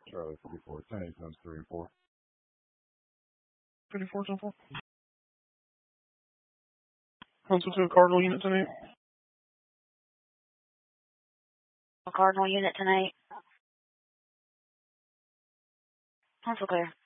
Charlie 44, 10 times 3 and 4. 54, 10, 4. Pencil to a Cardinal unit tonight. A Cardinal unit tonight. Pencil clear.